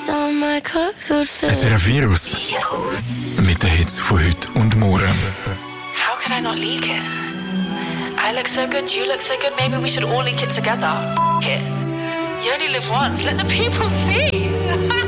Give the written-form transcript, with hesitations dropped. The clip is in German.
SRF Virus. Mit den Hits von heute und morgen. How could I not leak it? I look so good, you look so good, maybe we should all leak it together. F*** it. You only live once, let the people see.